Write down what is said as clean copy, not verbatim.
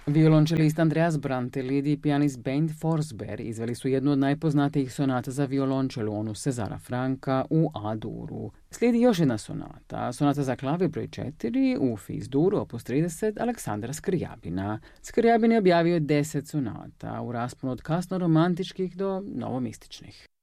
Violončelist Andreas Brantelid i pijanist Bengt Forsberg izveli su jednu od najpoznatijih sonata za violončelu, onu Cezara Franka u A-duru. Slijedi još jedna sonata, sonata za klavir broj 4 u Fis-duru, opus 30, Aleksandra Skrjabina. Skrjabin je objavio 10 sonata u rasponu od kasno romantičkih do novomističnih.